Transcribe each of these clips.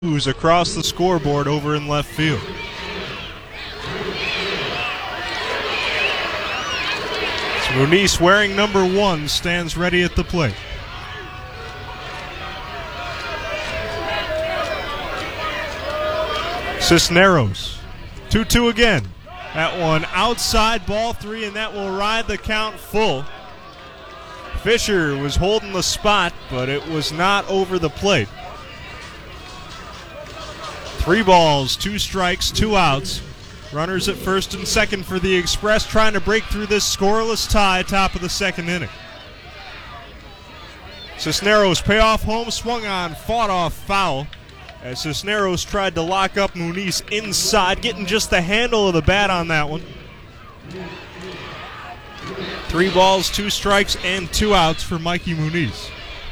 who's across the scoreboard over in left field. So Muniz, wearing number 1, stands ready at the plate. Cisneros, 2-2 again. That one outside, ball 3, and that will ride the count full. Fisher was holding the spot, but it was not over the plate. 3 balls, 2 strikes, 2 outs. Runners at first and second for the Express, trying to break through this scoreless tie, top of the second inning. Cisneros payoff home, swung on, fought off foul, as Cisneros tried to lock up Muniz inside, getting just the handle of the bat on that one. 3 balls, 2 strikes, and 2 outs for Mikey Muniz.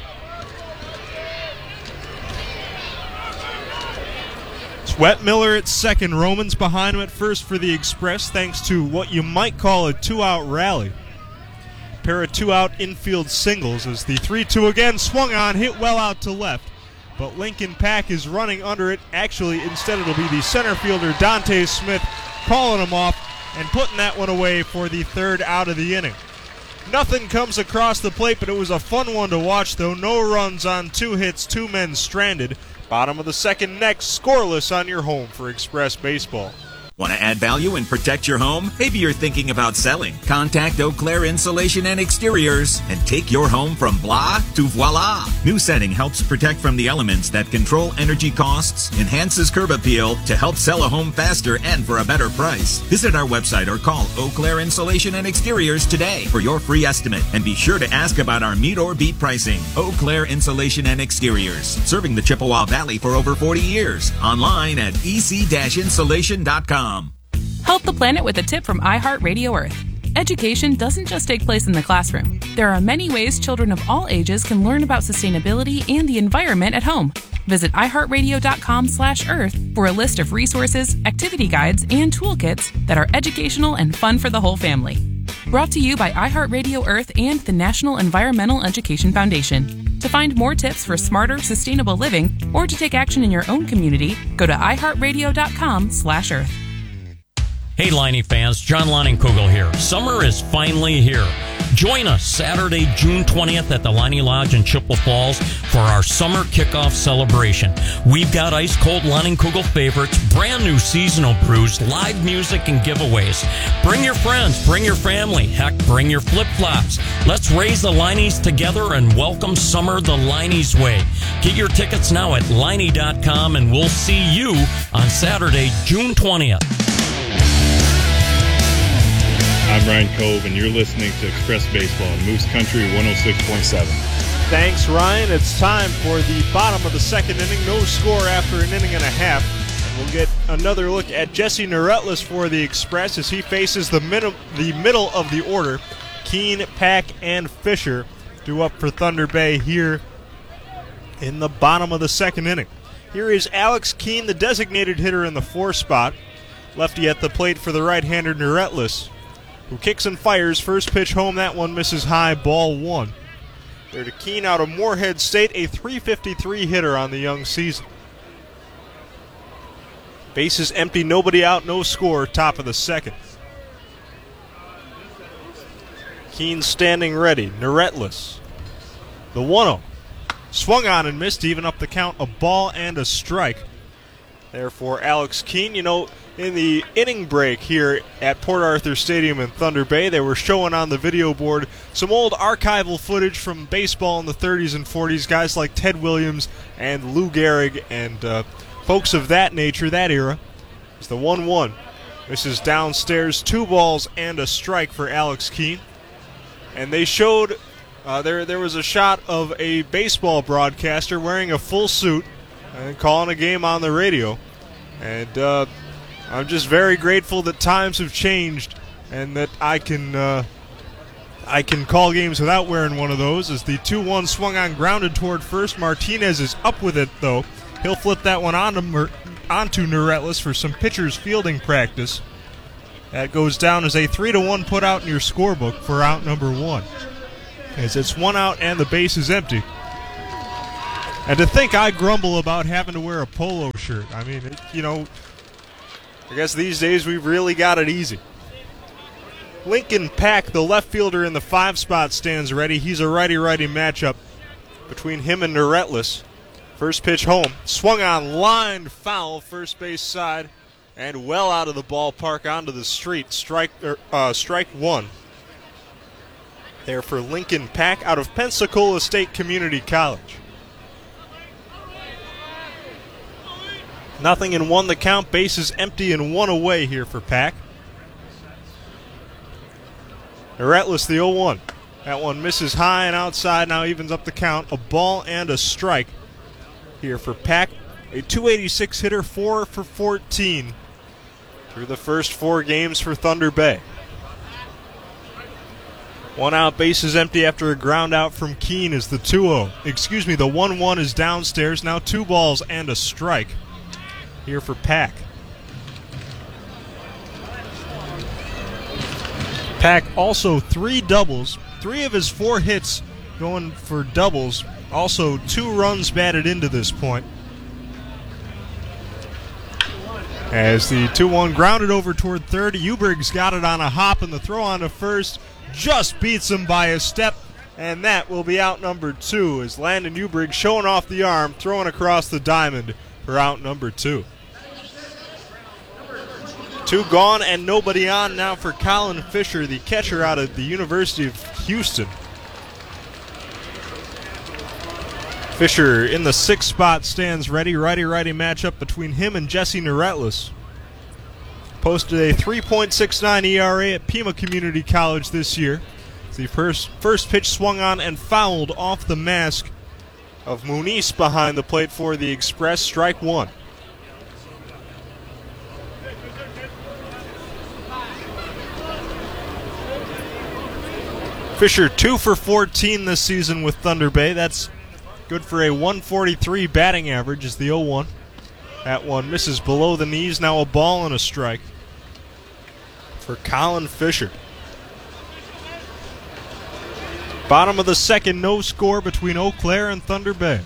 Wet Miller at second, Romans behind him at first for the Express, thanks to what you might call a 2-out rally. Pair of 2-out infield singles as the 3-2 again swung on, hit well out to left. But Lincoln Pack is running under it. Actually, instead it'll be the center fielder, Dante Smith, calling him off and putting that one away for the 3rd out of the inning. Nothing comes across the plate, but it was a fun one to watch, though. No runs on 2 hits, 2 men stranded. Bottom of the second next, scoreless on your home for Express Baseball. Want to add value and protect your home? Maybe you're thinking about selling. Contact Eau Claire Insulation and Exteriors and take your home from blah to voila. New setting helps protect from the elements that control energy costs, enhances curb appeal to help sell a home faster and for a better price. Visit our website or call Eau Claire Insulation and Exteriors today for your free estimate. And be sure to ask about our meet or beat pricing. Eau Claire Insulation and Exteriors, serving the Chippewa Valley for over 40 years. Online at ec-insulation.com. Help the planet with a tip from iHeartRadio Earth. Education doesn't just take place in the classroom. There are many ways children of all ages can learn about sustainability and the environment at home. Visit iHeartRadio.com/Earth for a list of resources, activity guides, and toolkits that are educational and fun for the whole family. Brought to you by iHeartRadio Earth and the National Environmental Education Foundation. To find more tips for smarter, sustainable living, or to take action in your own community, go to iHeartRadio.com/Earth. Hey, Liney fans, John Leinenkugel here. Summer is finally here. Join us Saturday, June 20th at the Liney Lodge in Chippewa Falls for our summer kickoff celebration. We've got ice-cold Leinenkugel favorites, brand new seasonal brews, live music, and giveaways. Bring your friends, bring your family, heck, bring your flip-flops. Let's raise the Lineys together and welcome summer the Liney's way. Get your tickets now at liney.com, and we'll see you on Saturday, June 20th. I'm Ryan Cove, and you're listening to Express Baseball on Moose Country 106.7. Thanks, Ryan. It's time for the bottom of the second inning. No score after an inning and a half. And we'll get another look at Jesse Nuretlis for the Express as he faces the middle of the order. Keene, Pack, and Fisher due up for Thunder Bay here in the bottom of the second inning. Here is Alex Keene, the designated hitter in the 4 spot. Lefty at the plate for the right-hander Nuretlis, who kicks and fires. First pitch home, that one misses high, ball 1. They're to Keene out of Moorhead State, a .353 hitter on the young season. Bases empty, nobody out, no score, top of the second. Keene standing ready, Nuretlis. The 1-0. Swung on and missed, even up the count, a ball and a strike. Therefore, Alex Keene, in the inning break here at Port Arthur Stadium in Thunder Bay, they were showing on the video board some old archival footage from baseball in the 30s and 40s, guys like Ted Williams and Lou Gehrig and folks of that nature, that era. It's the 1-1. This is downstairs, 2 balls and a strike for Alex Keene. And they showed, there was a shot of a baseball broadcaster wearing a full suit and calling a game on the radio. And I'm just very grateful that times have changed and that I can call games without wearing one of those. As the 2-1 swung on, grounded toward first. Martinez is up with it, though. He'll flip that one onto Nuretlis for some pitcher's fielding practice. That goes down as a 3-1 put out in your scorebook for out number 1. As it's 1 out and the base is empty. And to think I grumble about having to wear a polo shirt. I mean, I guess these days we've really got it easy. Lincoln Pack, the left fielder in the 5 spot, stands ready. He's a righty-righty matchup between him and Neretlis. First pitch home. Swung on, lined foul, first base side, and well out of the ballpark onto the street. Strike one. There for Lincoln Pack out of Pensacola State Community College. 0-1 the count. Bases empty and 1 away here for Pack. Neretlis, the 0-1. That one misses high and outside, now evens up the count. A ball and a strike here for Pack. A .286 hitter, 4 for 14 through the first 4 games for Thunder Bay. 1 out, bases empty after a ground out from Keene is the 2-0. The 1-1 is downstairs. Now 2 balls and a strike here for Pack. Pack also 3 doubles. 3 of his 4 hits going for doubles. Also 2 runs batted into this point. As the 2-1 grounded over toward third, Ubrig's got it on a hop, and the throw on to first just beats him by a step, and that will be out number 2 as Landon Ubrig showing off the arm, throwing across the diamond for out number 2. 2 gone and nobody on now for Colin Fisher, the catcher out of the University of Houston. Fisher in the 6th spot stands ready. Righty-righty matchup between him and Jesse Neretlis. Posted a 3.69 ERA at Pima Community College this year. The first pitch swung on and fouled off the mask of Muniz behind the plate for the Express. Strike 1. Fisher 2 for 14 this season with Thunder Bay. That's good for a 143 batting average is the 0-1. That one misses below the knees. Now a ball and a strike for Colin Fisher. Bottom of the second, no score between Eau Claire and Thunder Bay.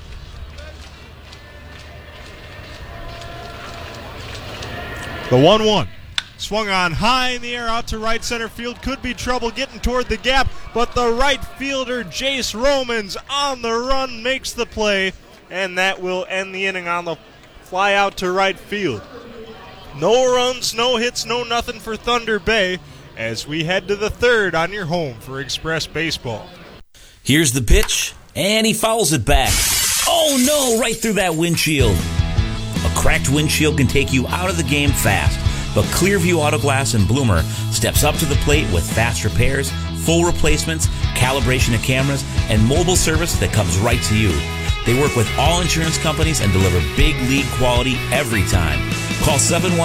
The 1-1. Swung on high in the air out to right center field. Could be trouble getting toward the gap, but the right fielder, Jace Romans, on the run, makes the play, and that will end the inning on the fly out to right field. No runs, no hits, no nothing for Thunder Bay as we head to the 3rd on your home for Express Baseball. Here's the pitch, and he fouls it back. Oh no, right through that windshield. A cracked windshield can take you out of the game fast. But Clearview Auto Glass in Bloomer steps up to the plate with fast repairs, full replacements, calibration of cameras, and mobile service that comes right to you. They work with all insurance companies and deliver big league quality every time. Call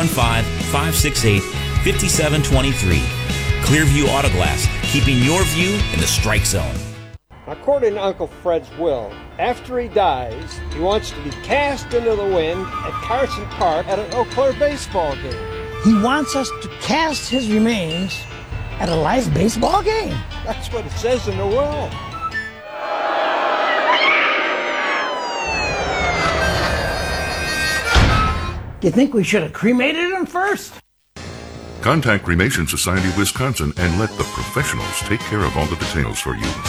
715-568-5723. Clearview Auto Glass, keeping your view in the strike zone. According to Uncle Fred's will, after he dies, he wants to be cast into the wind at Carson Park at an Eau Claire baseball game. He wants us to cast his remains at a live baseball game. That's what it says in the will. Do you think we should have cremated him first? Contact Cremation Society of Wisconsin and let the professionals take care of all the details for you.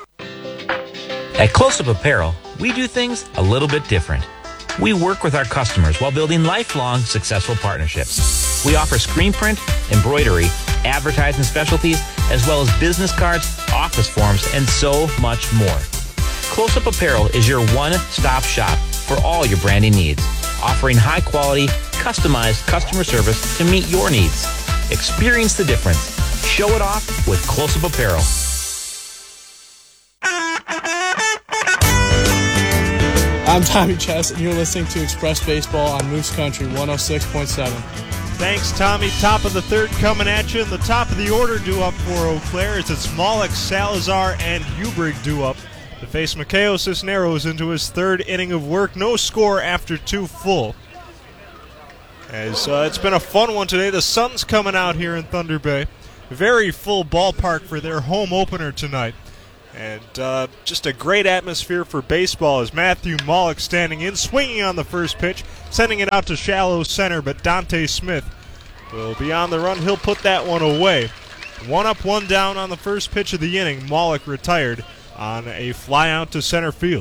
At Close Up Apparel, we do things a little bit different. We work with our customers while building lifelong successful partnerships. We offer screen print, embroidery, advertising specialties, as well as business cards, office forms, and so much more. Close Up Apparel is your one-stop shop for all your branding needs, offering high-quality, customized customer service to meet your needs. Experience the difference. Show it off with Close Up Apparel. I'm Tommy Chess, and you're listening to Express Baseball on Moose Country 106.7. Thanks, Tommy. Top of the 3rd coming at you. And the top of the order due up for Eau Claire is it's Malik, Salazar, and Ubrig due up to face Makeo Cisneros into his 3rd inning of work. No score after 2 full. As it's been a fun one today. The sun's coming out here in Thunder Bay. Very full ballpark for their home opener tonight. And just a great atmosphere for baseball as Matthew Maulik standing in, swinging on the first pitch, sending it out to shallow center, but Dante Smith will be on the run. He'll put that one away. 1 up, 1 down on the first pitch of the inning. Maulik retired on a fly out to center field.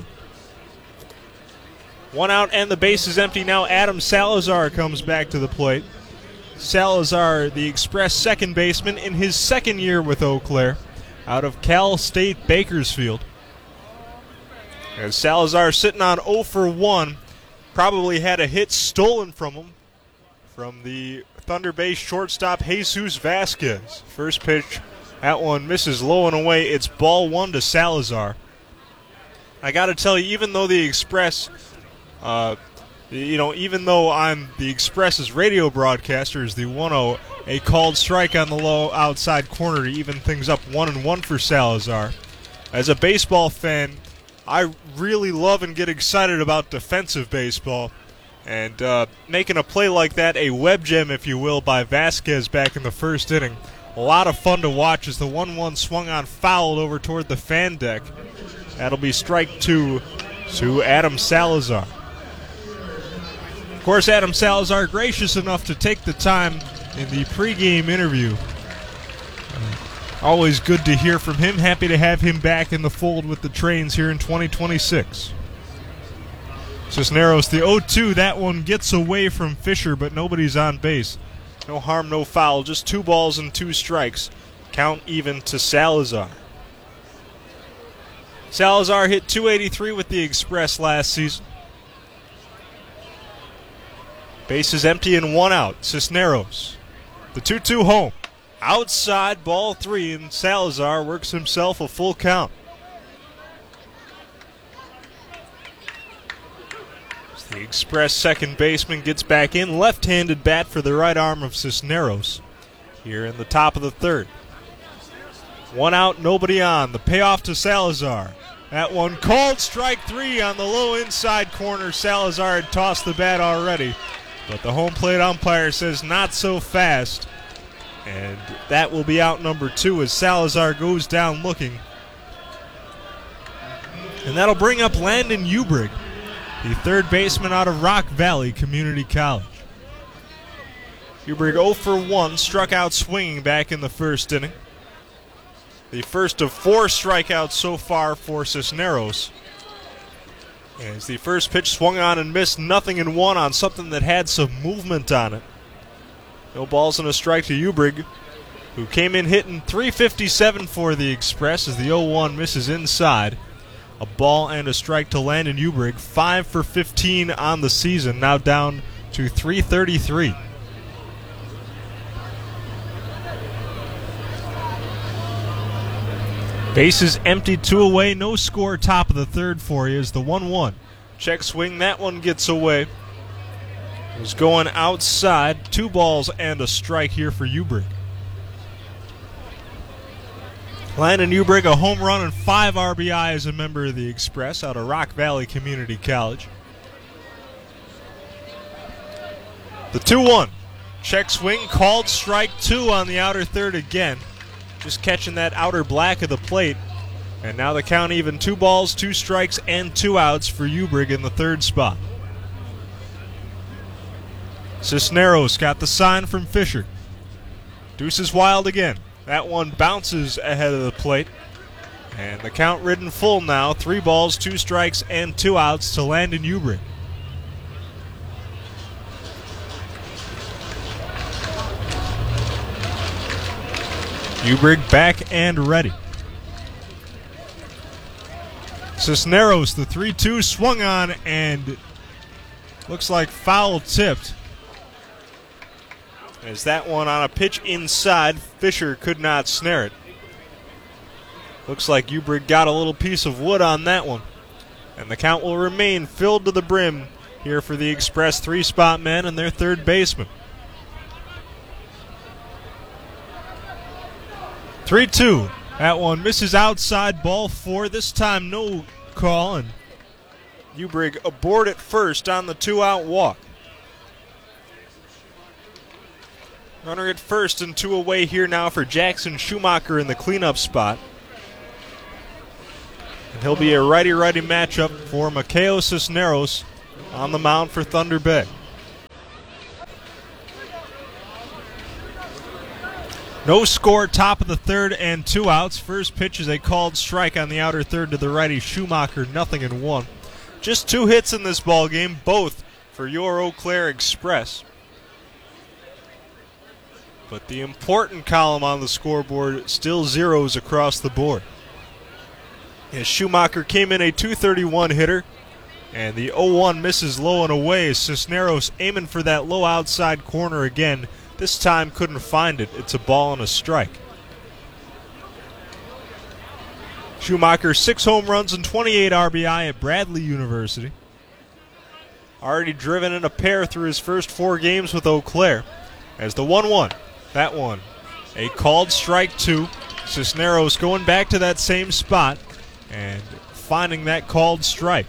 1 out and the base is empty now. Adam Salazar comes back to the plate. Salazar, the Express second baseman in his second year with Eau Claire, out of Cal State Bakersfield. As Salazar sitting on 0 for 1, probably had a hit stolen from him from the Thunder Bay shortstop Jesus Vasquez. First pitch, that one misses low and away. It's ball 1 to Salazar. I got to tell you, even though the Express, even though I'm the Express's radio broadcaster, is the 1-0, a called strike on the low outside corner to even things up 1-1 for Salazar. As a baseball fan, I really love and get excited about defensive baseball. And making a play like that, a web gem, if you will, by Vasquez back in the first inning. A lot of fun to watch as the 1-1 swung on, fouled over toward the fan deck. That'll be strike 2 to Adam Salazar. Of course, Adam Salazar gracious enough to take the time in the pregame interview. Always good to hear from him. Happy to have him back in the fold with the Trains here in 2026. Cisneros, the 0-2. That one gets away from Fisher, but nobody's on base. No harm, no foul. Just 2 balls and 2 strikes. Count even to Salazar. Salazar hit .283 with the Express last season. Base is empty and 1 out. Cisneros, the 2-2 home. Outside, ball 3, and Salazar works himself a full count. As the Express second baseman gets back in, left-handed bat for the right arm of Cisneros here in the top of the third. 1 out, nobody on. The payoff to Salazar. That one called strike 3 on the low inside corner. Salazar had tossed the bat already, but the home plate umpire says not so fast. And that will be out number 2 as Salazar goes down looking. And that'll bring up Landon Ubrig, the third baseman out of Rock Valley Community College. Ubrig 0 for 1, struck out swinging back in the first inning. The first of 4 strikeouts so far for Cisneros. As the first pitch swung on and missed, 0-1 on something that had some movement on it. No balls and a strike to Ubrig, who came in hitting .357 for the Express as the 0-1 misses inside. A ball and a strike to Landon Ubrig, 5 for 15 on the season, now down to .333. Bases empty, 2 away, no score, top of the third for you is the 1-1. Check swing, that one gets away. It was going outside, 2 balls and a strike here for Ubrig. Landon Ubrig, a home run and 5 RBI as a member of the Express out of Rock Valley Community College. The 2-1. Check swing, called strike 2 on the outer third again. Just catching that outer black of the plate. And now the count even, 2 balls, 2 strikes, and 2 outs for Ubrig in the third spot. Cisneros got the sign from Fisher. Deuces wild again. That one bounces ahead of the plate. And the count ridden full now. 3 balls, 2 strikes, and 2 outs to Landon Ubrig. Ubrig back and ready. Cisneros, the 3-2 swung on and looks like foul tipped. As that one on a pitch inside, Fisher could not snare it. Looks like Ubrig got a little piece of wood on that one. And the count will remain filled to the brim here for the Express 3-spot men and their third baseman. 3-2. That one misses outside, ball 4. This time no call, and Ubrig aboard at first on the 2-out walk. Runner at first and 2 away here now for Jackson Schumacher in the cleanup spot. And he'll be a righty-righty matchup for Mikhail Cisneros on the mound for Thunder Bay. No score, top of the third and 2 outs. First pitch is a called strike on the outer third to the righty Schumacher, 0-1. Just 2 hits in this ball game, both for your Eau Claire Express. But the important column on the scoreboard still zeros across the board. As Schumacher came in a .231 hitter, and the 0-1 misses low and away. Cisneros aiming for that low outside corner again. This time couldn't find it. It's a ball and a strike. Schumacher, 6 home runs and 28 RBI at Bradley University. Already driven in a pair through his first 4 games with Eau Claire. As the 1-1, that one, a called strike 2. Cisneros going back to that same spot and finding that called strike.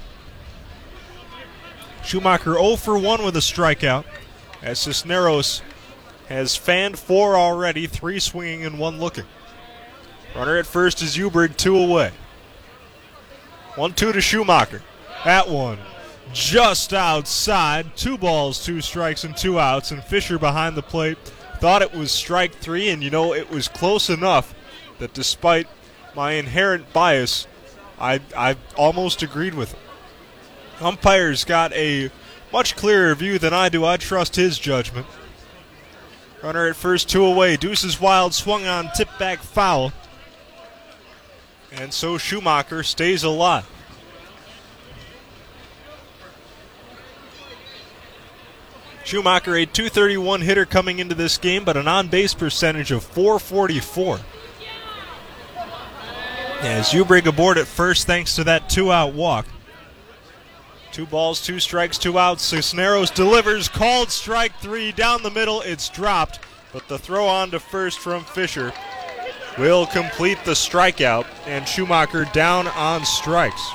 Schumacher 0 for 1 with a strikeout, as Cisneros has fanned 4 already, 3 swinging and 1 looking. Runner at first is Ubrig, 2 away. 1-2 to Schumacher. That one just outside. 2 balls, 2 strikes, and 2 outs. And Fisher behind the plate thought it was strike 3, and it was close enough that despite my inherent bias, I almost agreed with him. Umpire's got a much clearer view than I do. I trust his judgment. Runner at first, 2 away. Deuces wild, swung on, tipped back foul. And so Schumacher stays alive. Schumacher, a .231 hitter coming into this game, but an on-base percentage of .444. As Ubrig aboard at first thanks to that 2-out walk. 2 balls, 2 strikes, 2 outs. Cisneros delivers, called strike 3 down the middle. It's dropped, but the throw on to first from Fisher will complete the strikeout, and Schumacher down on strikes.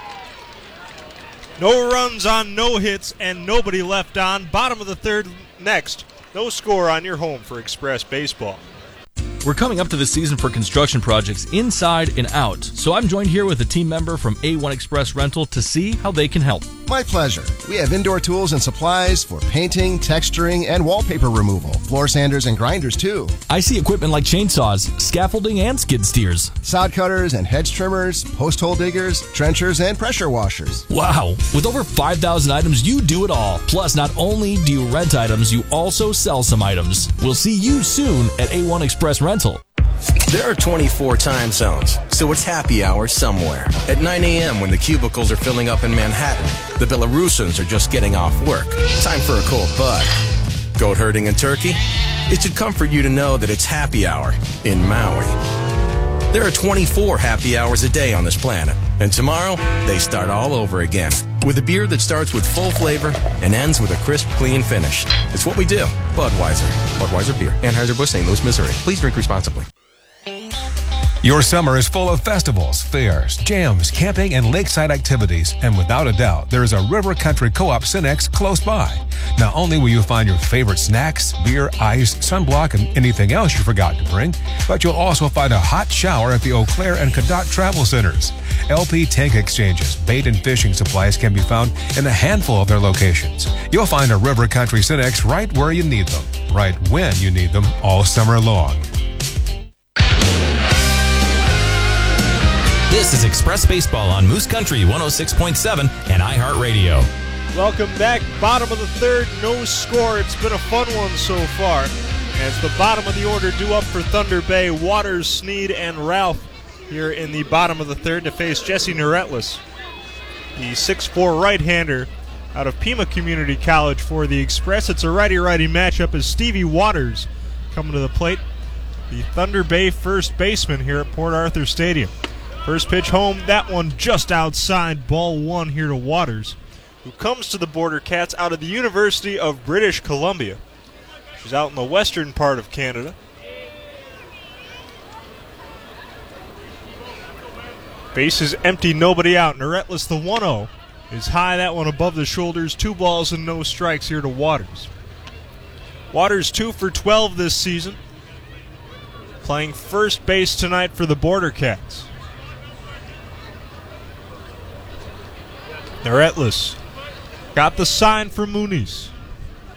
No runs on no hits and nobody left on. Bottom of the third next. No score on your home for Express Baseball. We're coming up to the season for construction projects inside and out, so I'm joined here with a team member from A1 Express Rental to see how they can help. My pleasure. We have indoor tools and supplies for painting, texturing, and wallpaper removal. Floor sanders and grinders, too. I see equipment like chainsaws, scaffolding, and skid steers. Sod cutters and hedge trimmers, post hole diggers, trenchers, and pressure washers. Wow! With over 5,000 items, you do it all. Plus, not only do you rent items, you also sell some items. We'll see you soon at A1 Express Rental. There are 24 time zones, so it's happy hour somewhere. At 9 a.m. when the cubicles are filling up in Manhattan, the Belarusins are just getting off work. Time for a cold bud. Goat herding in Turkey? It should comfort you to know that it's happy hour in Maui. There are 24 happy hours a day on this planet, and tomorrow they start all over again. With a beer that starts with full flavor and ends with a crisp, clean finish. It's what we do. Budweiser. Budweiser Beer. Anheuser-Busch, St. Louis, Missouri. Please drink responsibly. Your summer is full of festivals, fairs, jams, camping, and lakeside activities. And without a doubt, there is a River Country Co-op Cinex close by. Not only will you find your favorite snacks, beer, ice, sunblock, and anything else you forgot to bring, but you'll also find a hot shower at the Eau Claire and Cadott Travel Centers. LP tank exchanges, bait and fishing supplies can be found in a handful of their locations. You'll find a River Country Cinex right where you need them, right when you need them, all summer long. This is Express Baseball on Moose Country 106.7 and iHeartRadio. Welcome back. Bottom of the third, no score. It's been a fun one so far. As the bottom of the order due up for Thunder Bay, Waters, Sneed, and Ralph here in the bottom of the third to face Jesse Nuretlis, the 6'4 right-hander out of Pima Community College for the Express. It's a righty-righty matchup as Stevie Waters coming to the plate, the Thunder Bay first baseman here at Port Arthur Stadium. First pitch home, that one just outside, ball 1 here to Waters, who comes to the Border Cats out of the University of British Columbia. She's out in the western part of Canada. Base is empty, nobody out. Nuretlis, the 1-0, is high, that one above the shoulders. 2 balls and no strikes here to Waters. Waters 2 for 12 this season, playing first base tonight for the Border Cats. Neretlis got the sign for Muniz.